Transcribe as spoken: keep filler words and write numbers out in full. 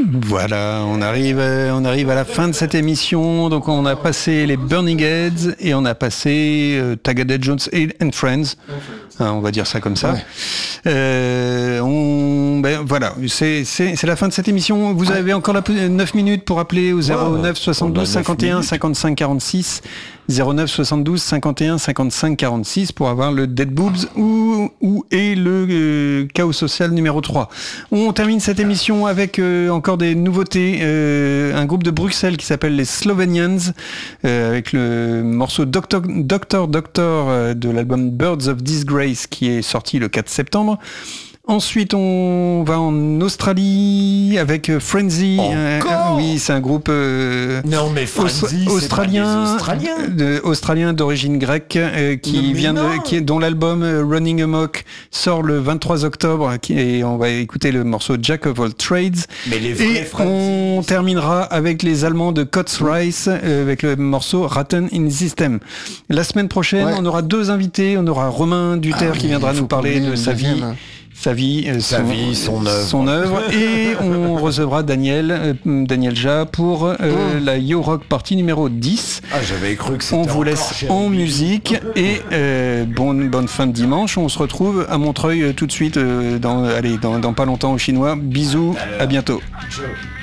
Voilà, on arrive, on arrive à la fin de cette émission. Donc on a passé les Burning Heads et on a passé euh, Tagada Jones and Friends. Hein, on va dire ça comme ça. Ouais. Euh, on, ben, voilà, c'est, c'est, c'est la fin de cette émission. Vous avez encore la, neuf minutes pour appeler au zéro neuf soixante-douze cinquante et un cinquante-cinq quarante-six. zéro neuf soixante-douze cinquante et un cinquante-cinq quarante-six pour avoir le Dead Boobs ou, ou et le euh, Chaos Social numéro trois. On termine cette émission avec euh, encore des nouveautés. Euh, un groupe de Bruxelles qui s'appelle les Slovenians euh, avec le morceau Doctor Doctor Doctor euh, de l'album Birds of Disgrace qui est sorti le quatre septembre. Ensuite, on va en Australie avec Frenzy. Euh, oui, c'est un groupe euh, non, mais Frenzy, aus- australien, de, australien d'origine grecque, euh, qui vient de, qui, dont l'album Running Amok sort le vingt-trois octobre. Qui, et on va écouter le morceau Jack of All Trades. Mais les vrais et Frenzy, on terminera avec les Allemands de Kotz Rice euh, avec le morceau Ratten in System. La semaine prochaine, ouais. on aura deux invités. On aura Romain Duterre ah, qui viendra nous parler de sa vie. Sa vie, euh, sa son, vie, son œuvre. Son œuvre. Et on recevra Daniel, euh, Daniel Ja pour euh, oh. la Yo Rock partie numéro dix. Ah, j'avais cru que c'était On vous laisse en musique et euh, bonne, bonne fin de dimanche. On se retrouve à Montreuil euh, tout de suite, euh, dans, allez, dans, dans pas longtemps au Chinois. Bisous, à bientôt. Ciao.